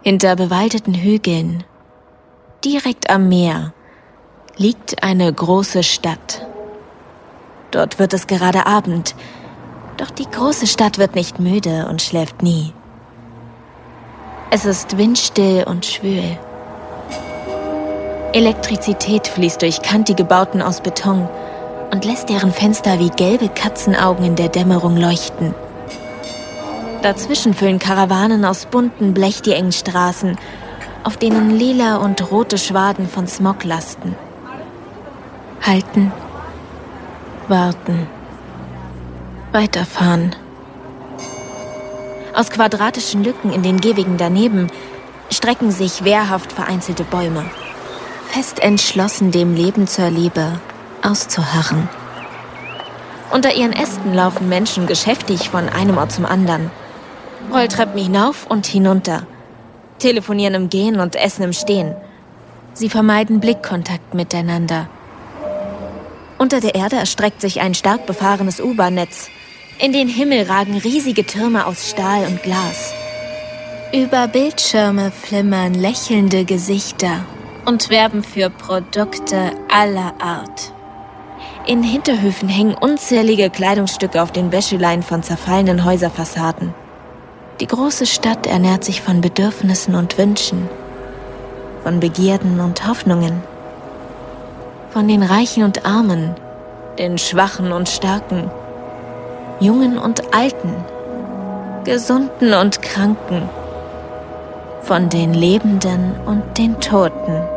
Hinter bewaldeten Hügeln, direkt am Meer, liegt eine große Stadt. Dort wird es gerade Abend, doch die große Stadt wird nicht müde und schläft nie. Es ist windstill und schwül. Elektrizität fließt durch kantige Bauten aus Beton und lässt deren Fenster wie gelbe Katzenaugen in der Dämmerung leuchten. Dazwischen füllen Karawanen aus bunten Blech die engen Straßen, auf denen lila und rote Schwaden von Smog lasten. Halten, warten, weiterfahren. Aus quadratischen Lücken in den Gehwegen daneben strecken sich wehrhaft vereinzelte Bäume, fest entschlossen, dem Leben zur Liebe auszuharren. Unter ihren Ästen laufen Menschen geschäftig von einem Ort zum anderen, Rolltreppen hinauf und hinunter, telefonieren im Gehen und essen im Stehen. Sie vermeiden Blickkontakt miteinander. Unter der Erde erstreckt sich ein stark befahrenes U-Bahn-Netz. In den Himmel ragen riesige Türme aus Stahl und Glas. Über Bildschirme flimmern lächelnde Gesichter und werben für Produkte aller Art. In Hinterhöfen hängen unzählige Kleidungsstücke auf den Wäscheleinen von zerfallenen Häuserfassaden. Die große Stadt ernährt sich von Bedürfnissen und Wünschen, von Begierden und Hoffnungen, von den Reichen und Armen, den Schwachen und Starken, Jungen und Alten, Gesunden und Kranken, von den Lebenden und den Toten.